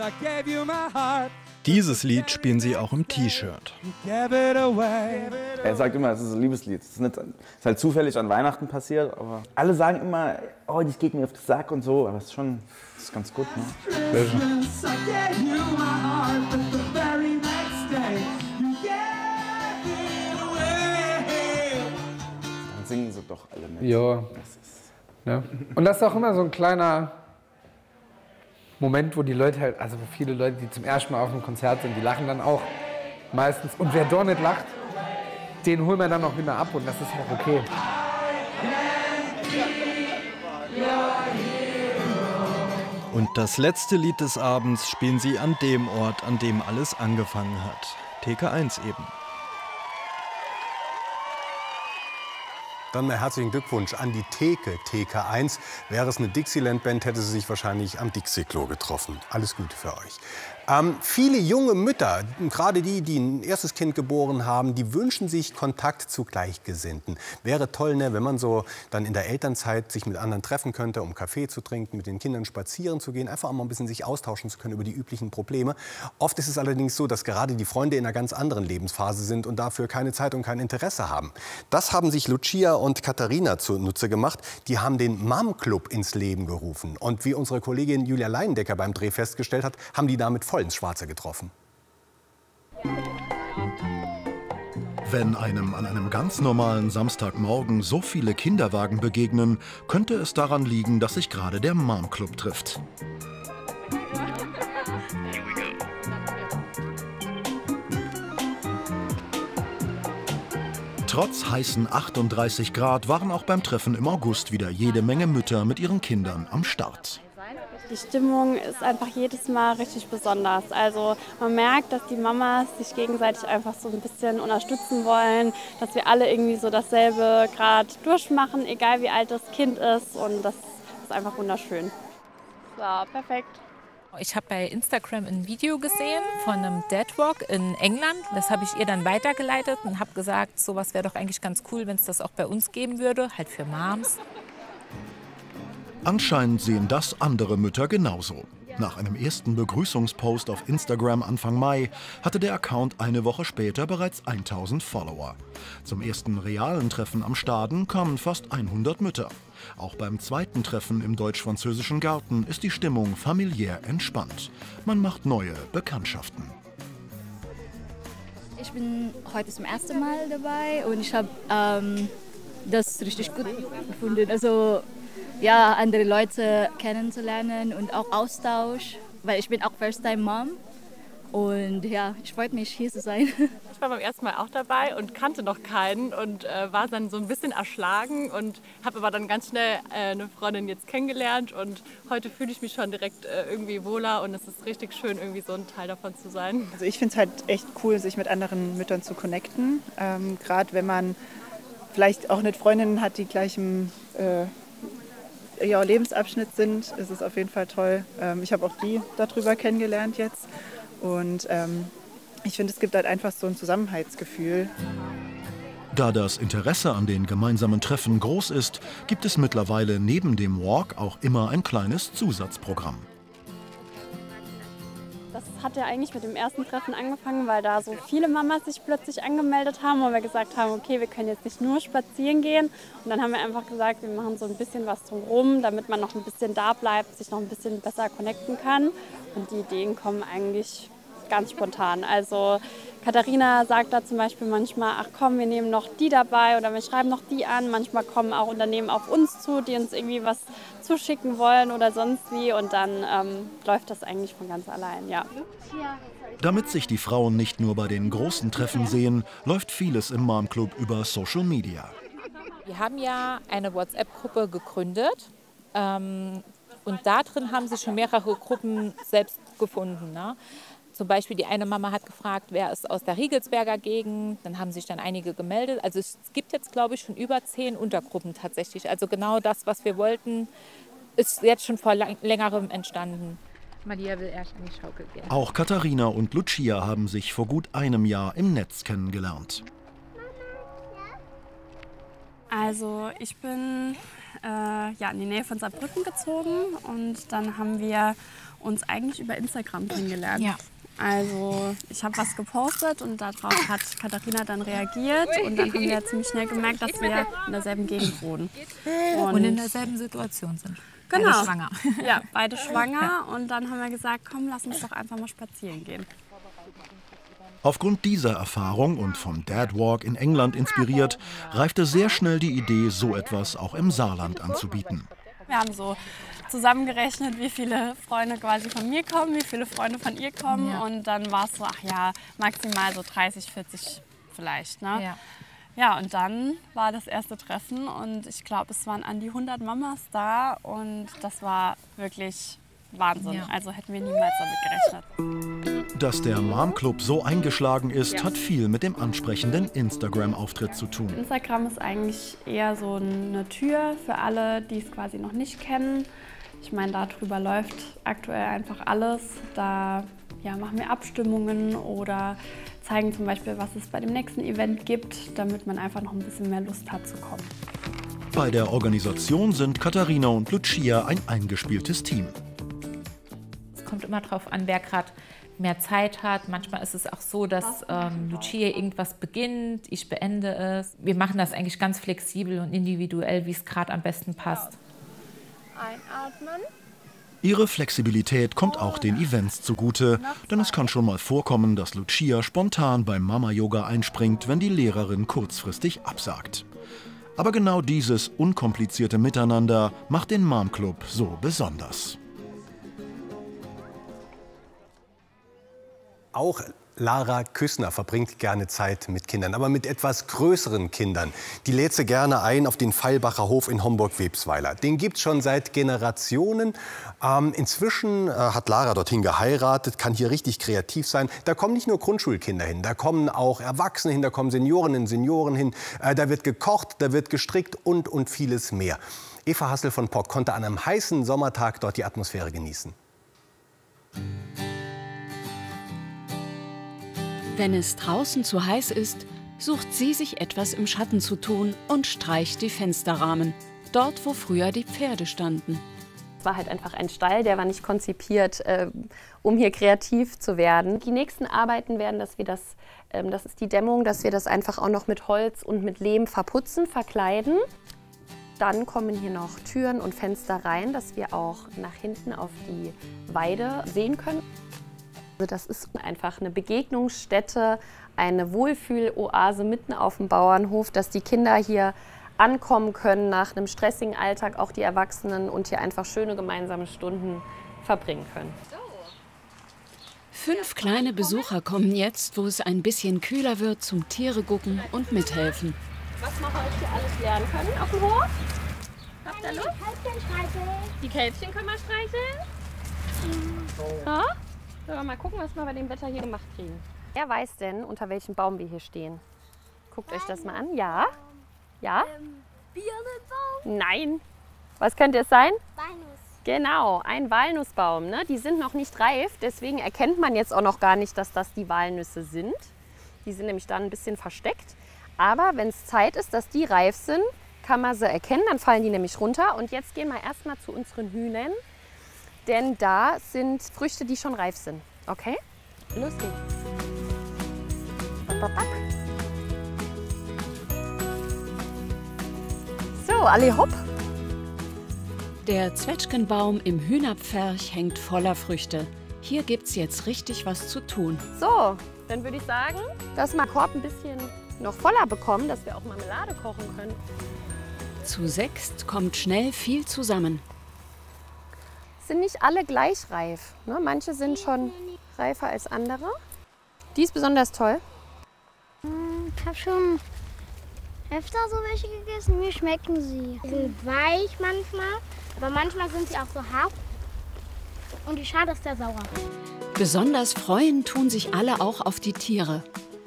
Dieses Lied spielen sie auch im T-Shirt. Er sagt immer, es ist ein Liebeslied. Es ist halt zufällig an Weihnachten passiert, aber alle sagen immer, oh, das geht mir auf den Sack und so, aber es ist schon, das ist ganz gut, ne? Dann singen sie doch alle mit. Ja. Ja. Und das ist auch immer so ein kleiner Moment, wo die Leute halt, also viele Leute, die zum ersten Mal auf einem Konzert sind, die lachen dann auch meistens. Und wer dort nicht lacht, den holen wir dann auch wieder ab und das ist auch okay. Und das letzte Lied des Abends spielen sie an dem Ort, an dem alles angefangen hat. TK1 eben. Dann mal herzlichen Glückwunsch an die Theke, TK1. Wäre es eine Dixieland-Band, hätte sie sich wahrscheinlich am Dixie-Klo getroffen. Alles Gute für euch. Viele junge Mütter, gerade die, die ein erstes Kind geboren haben, die wünschen sich Kontakt zu Gleichgesinnten. Wäre toll, ne, wenn man so dann in der Elternzeit sich mit anderen treffen könnte, um Kaffee zu trinken, mit den Kindern spazieren zu gehen, einfach auch mal ein bisschen sich austauschen zu können über die üblichen Probleme. Oft ist es allerdings so, dass gerade die Freunde in einer ganz anderen Lebensphase sind und dafür keine Zeit und kein Interesse haben. Das haben sich Lucia und Katharina zunutze gemacht. Die haben den Mom Club ins Leben gerufen. Und wie unsere Kollegin Julia Leindecker beim Dreh festgestellt hat, haben die damit voll ins Schwarze getroffen. Wenn einem an einem ganz normalen Samstagmorgen so viele Kinderwagen begegnen, könnte es daran liegen, dass sich gerade der Mom Club trifft. Trotz heißen 38 Grad waren auch beim Treffen im August wieder jede Menge Mütter mit ihren Kindern am Start. Die Stimmung ist einfach jedes Mal richtig besonders. Also man merkt, dass die Mamas sich gegenseitig einfach so ein bisschen unterstützen wollen, dass wir alle irgendwie so dasselbe gerade durchmachen, egal wie alt das Kind ist. Und das ist einfach wunderschön. So, perfekt. Ich habe bei Instagram ein Video gesehen von einem Deadwalk in England. Das habe ich ihr dann weitergeleitet und habe gesagt, sowas wäre doch eigentlich ganz cool, wenn es das auch bei uns geben würde, halt für Moms. Anscheinend sehen das andere Mütter genauso. Nach einem ersten Begrüßungspost auf Instagram Anfang Mai hatte der Account eine Woche später bereits 1000 Follower. Zum ersten realen Treffen am Staden kamen fast 100 Mütter. Auch beim zweiten Treffen im deutsch-französischen Garten ist die Stimmung familiär entspannt. Man macht neue Bekanntschaften. Ich bin heute zum ersten Mal dabei und ich habe das richtig gut gefunden. Also ja, andere Leute kennenzulernen und auch Austausch, weil ich bin auch First-Time-Mom und ja, ich freue mich, hier zu sein. Ich war beim ersten Mal auch dabei und kannte noch keinen und war dann so ein bisschen erschlagen und habe aber dann ganz schnell eine Freundin jetzt kennengelernt und heute fühle ich mich schon direkt irgendwie wohler und es ist richtig schön, irgendwie so ein Teil davon zu sein. Also ich finde es halt echt cool, sich mit anderen Müttern zu connecten, gerade wenn man vielleicht auch nicht Freundinnen hat, die gleich im Lebensabschnitt sind, ist es auf jeden Fall toll. Ich habe auch die darüber kennengelernt jetzt und ich finde, es gibt halt einfach so ein Zusammenhaltsgefühl. Da das Interesse an den gemeinsamen Treffen groß ist, gibt es mittlerweile neben dem Walk auch immer ein kleines Zusatzprogramm. Das hat ja eigentlich mit dem ersten Treffen angefangen, weil da so viele Mamas sich plötzlich angemeldet haben und wir gesagt haben, okay, wir können jetzt nicht nur spazieren gehen. Und dann haben wir einfach gesagt, wir machen so ein bisschen was drumherum, damit man noch ein bisschen da bleibt, sich noch ein bisschen besser connecten kann. Und die Ideen kommen eigentlich ganz spontan. Also Katharina sagt da zum Beispiel manchmal, ach komm, wir nehmen noch die dabei oder wir schreiben noch die an. Manchmal kommen auch Unternehmen auf uns zu, die uns irgendwie was zuschicken wollen oder sonst wie. Und dann läuft das eigentlich von ganz allein, ja. Damit sich die Frauen nicht nur bei den großen Treffen sehen, läuft vieles im Mom Club über Social Media. Wir haben ja eine WhatsApp-Gruppe gegründet und da drin haben sich schon mehrere Gruppen selbst gefunden, ne? Zum Beispiel die eine Mama hat gefragt, wer ist aus der Riegelsberger Gegend. Dann haben sich dann einige gemeldet. Also es gibt jetzt, glaube ich, schon über 10 Untergruppen tatsächlich. Also genau das, was wir wollten, ist jetzt schon vor längerem entstanden. Maria will erst an die Schaukel gehen. Auch Katharina und Lucia haben sich vor gut einem Jahr im Netz kennengelernt. Also ich bin in die Nähe von Saarbrücken gezogen und dann haben wir uns eigentlich über Instagram kennengelernt. Ja. Also ich habe was gepostet und darauf hat Katharina dann reagiert und dann haben wir ziemlich schnell gemerkt, dass wir in derselben Gegend wohnen. Und in derselben Situation sind. Genau. Beide schwanger. Ja, beide schwanger und dann haben wir gesagt, komm, lass uns doch einfach mal spazieren gehen. Aufgrund dieser Erfahrung und vom Dad Walk in England inspiriert, reifte sehr schnell die Idee, so etwas auch im Saarland anzubieten. Wir haben so zusammengerechnet, wie viele Freunde quasi von mir kommen, wie viele Freunde von ihr kommen. Ja. Und dann war es so, maximal so 30, 40 vielleicht. Ne? Ja. Ja, und dann war das erste Treffen und ich glaube, es waren an die 100 Mamas da und das war wirklich Wahnsinn. Ja. Also hätten wir niemals damit gerechnet. Dass der Mom Club so eingeschlagen ist, hat viel mit dem ansprechenden Instagram-Auftritt zu tun. Instagram ist eigentlich eher so eine Tür für alle, die es quasi noch nicht kennen. Ich meine, darüber läuft aktuell einfach alles. Da machen wir Abstimmungen oder zeigen zum Beispiel, was es bei dem nächsten Event gibt, damit man einfach noch ein bisschen mehr Lust hat zu kommen. Bei der Organisation sind Katharina und Lucia ein eingespieltes Team. Es kommt immer darauf an, wer gerade mehr Zeit hat. Manchmal ist es auch so, dass Lucia irgendwas beginnt, ich beende es. Wir machen das eigentlich ganz flexibel und individuell, wie es gerade am besten passt. Einatmen. Ihre Flexibilität kommt auch den Events zugute, denn es kann schon mal vorkommen, dass Lucia spontan beim Mama-Yoga einspringt, wenn die Lehrerin kurzfristig absagt. Aber genau dieses unkomplizierte Miteinander macht den Mom Club so besonders. Auch Lara Küssner verbringt gerne Zeit mit Kindern, aber mit etwas größeren Kindern. Die lädt sie gerne ein auf den Feilbacher Hof in Homburg-Websweiler. Den gibt es schon seit Generationen. Inzwischen hat Lara dorthin geheiratet, kann hier richtig kreativ sein. Da kommen nicht nur Grundschulkinder hin, da kommen auch Erwachsene hin, da kommen Seniorinnen und Senioren hin. Da wird gekocht, da wird gestrickt und vieles mehr. Eva Hassel von Pock konnte an einem heißen Sommertag dort die Atmosphäre genießen. Wenn es draußen zu heiß ist, sucht sie sich etwas im Schatten zu tun und streicht die Fensterrahmen. Dort, wo früher die Pferde standen. Es war halt einfach ein Stall, der war nicht konzipiert, um hier kreativ zu werden. Die nächsten Arbeiten werden, dass wir das ist die Dämmung, dass wir das einfach auch noch mit Holz und mit Lehm verputzen, verkleiden. Dann kommen hier noch Türen und Fenster rein, dass wir auch nach hinten auf die Weide sehen können. Das ist einfach eine Begegnungsstätte, eine Wohlfühloase mitten auf dem Bauernhof, dass die Kinder hier ankommen können nach einem stressigen Alltag, auch die Erwachsenen, und hier einfach schöne gemeinsame Stunden verbringen können. 5 kleine Besucher kommen jetzt, wo es ein bisschen kühler wird, zum Tiere gucken und mithelfen. Was wir heute hier alles lernen können auf dem Hof? Habt ihr Lust? Die Kälbchen können wir streicheln. Ja? Sollen wir mal gucken, was wir bei dem Wetter hier gemacht kriegen. Wer weiß denn, unter welchem Baum wir hier stehen? Guckt euch das mal an. Ja? Ja? Birnenbaum? Nein. Was könnte es sein? Walnuss. Genau, ein Walnussbaum. Ne? Die sind noch nicht reif, deswegen erkennt man jetzt auch noch gar nicht, dass das die Walnüsse sind. Die sind nämlich dann ein bisschen versteckt. Aber wenn es Zeit ist, dass die reif sind, kann man sie erkennen. Dann fallen die nämlich runter. Und jetzt gehen wir erstmal zu unseren Hühnern. Denn da sind Früchte, die schon reif sind. Okay? Los geht's. So, alle hopp. Der Zwetschgenbaum im Hühnerpferch hängt voller Früchte. Hier gibt's jetzt richtig was zu tun. So, dann würde ich sagen, dass wir den Korb ein bisschen noch voller bekommen, dass wir auch Marmelade kochen können. Zu 6 kommt schnell viel zusammen. Sind nicht alle gleich reif. Ne? Manche sind schon reifer als andere. Die ist besonders toll. Ich habe schon öfter so welche gegessen. Mir schmecken sie. Sie sind weich manchmal, aber manchmal sind sie auch so hart. Und die Schale ist sehr sauer. Besonders freuen tun sich alle auch auf die Tiere.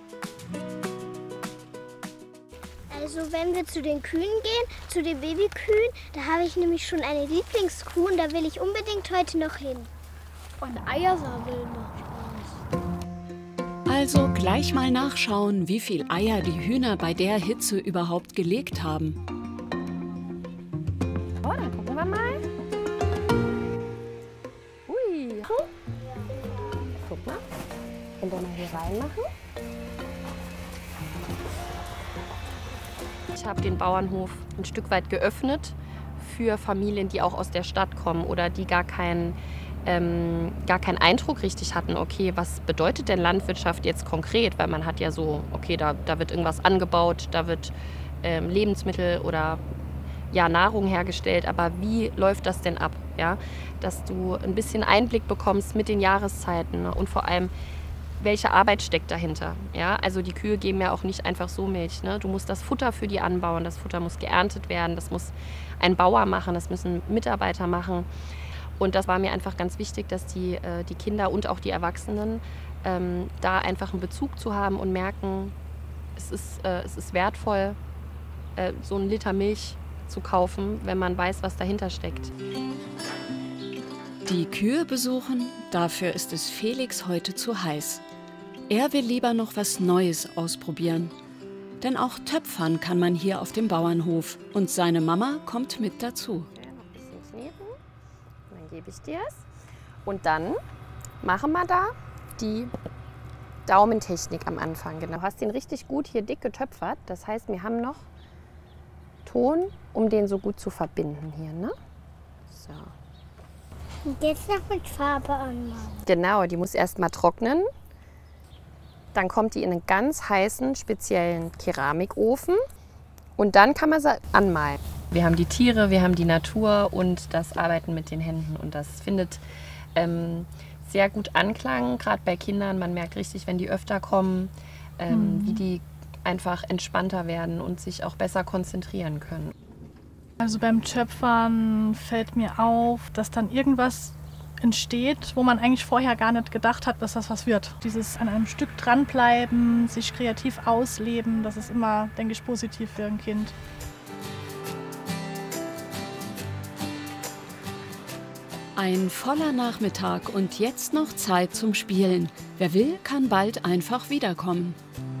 Also wenn wir zu den Kühen gehen, zu den Babykühen, da habe ich nämlich schon eine Lieblingskuh und da will ich unbedingt heute noch hin. Und Eiersaal will noch Spaß. Also gleich mal nachschauen, wie viel Eier die Hühner bei der Hitze überhaupt gelegt haben. Oh, dann gucken wir mal. Ui. Guck mal. Können wir mal hier reinmachen? Ich habe den Bauernhof ein Stück weit geöffnet für Familien, die auch aus der Stadt kommen oder die gar keinen Eindruck richtig hatten, okay, was bedeutet denn Landwirtschaft jetzt konkret? Weil man hat ja so, okay, da wird irgendwas angebaut, da wird Lebensmittel oder ja, Nahrung hergestellt, aber wie läuft das denn ab? Ja? Dass du ein bisschen Einblick bekommst mit den Jahreszeiten, ne? Und vor allem, welche Arbeit steckt dahinter? Ja? Also die Kühe geben ja auch nicht einfach so Milch. Ne? Du musst das Futter für die anbauen, das Futter muss geerntet werden, das muss ein Bauer machen, das müssen Mitarbeiter machen. Und das war mir einfach ganz wichtig, dass die Kinder und auch die Erwachsenen da einfach einen Bezug zu haben und merken, es ist wertvoll, so einen Liter Milch zu kaufen, wenn man weiß, was dahinter steckt. Die Kühe besuchen, dafür ist es Felix heute zu heiß. Er will lieber noch was Neues ausprobieren. Denn auch töpfern kann man hier auf dem Bauernhof. Und seine Mama kommt mit dazu. Dann gebe ich dir es. Und dann machen wir da die Daumentechnik am Anfang. Genau. Du hast den richtig gut hier dick getöpfert. Das heißt, wir haben noch Ton, um den so gut zu verbinden hier. Ne? So. Und jetzt noch mit Farbe anmalen. Genau, die muss erst mal trocknen. Dann kommt die in einen ganz heißen, speziellen Keramikofen. Und dann kann man sie anmalen. Wir haben die Tiere, wir haben die Natur und das Arbeiten mit den Händen. Und das findet sehr gut Anklang, gerade bei Kindern. Man merkt richtig, wenn die öfter kommen, wie die einfach entspannter werden und sich auch besser konzentrieren können. Also beim Töpfern fällt mir auf, dass dann irgendwas entsteht, wo man eigentlich vorher gar nicht gedacht hat, dass das was wird. Dieses an einem Stück dranbleiben, sich kreativ ausleben, das ist immer, denke ich, positiv für ein Kind. Ein voller Nachmittag und jetzt noch Zeit zum Spielen. Wer will, kann bald einfach wiederkommen.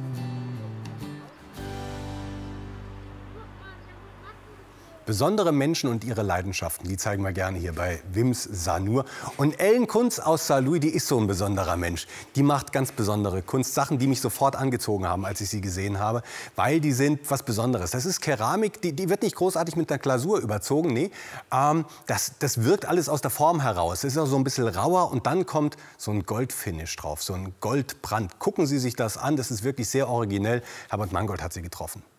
Besondere Menschen und ihre Leidenschaften, die zeigen wir gerne hier bei Wims Sanur. Und Ellen Kunz aus Saarlouis, die ist so ein besonderer Mensch. Die macht ganz besondere Kunst, Sachen, die mich sofort angezogen haben, als ich sie gesehen habe, weil die sind was Besonderes. Das ist Keramik, die wird nicht großartig mit einer Glasur überzogen, nee. Das wirkt alles aus der Form heraus. Es ist auch so ein bisschen rauer und dann kommt so ein Goldfinish drauf, so ein Goldbrand. Gucken Sie sich das an, das ist wirklich sehr originell. Herbert Mangold hat sie getroffen.